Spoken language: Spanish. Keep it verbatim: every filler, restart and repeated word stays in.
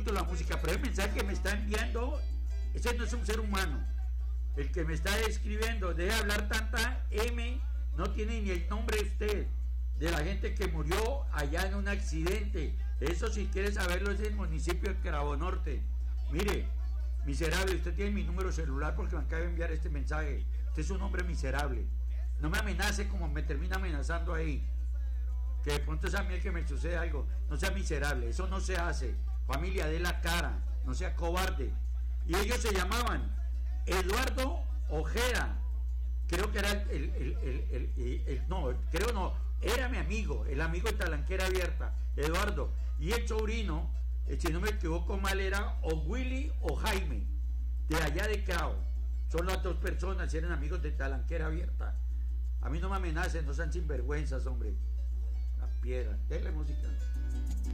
la música, pero el mensaje que me está enviando, ese no es un ser humano. El que me está escribiendo, deje de hablar tanta M, no tiene ni el nombre de usted, de la gente que murió allá en un accidente. Eso, si quiere saberlo, es el municipio de Cravo Norte. Mire, miserable, usted tiene mi número celular porque me acaba de enviar este mensaje. Usted es un hombre miserable. No me amenace como me termina amenazando ahí. Que de pronto es a mí el que me sucede algo. No sea miserable, eso no se hace. Familia, dé la cara, no sea cobarde. Y ellos se llamaban Eduardo Ojeda. Creo que era el, el, el, el, el, el, el no, creo no, era mi amigo, el amigo de Talanquera Abierta, Eduardo. Y el sobrino, si no me equivoco mal, era o Willy o Jaime, de allá de Cravo. Son las dos personas, eran amigos de Talanquera Abierta. A mí no me amenacen, no sean sinvergüenzas, hombre. La piedra, déjale música.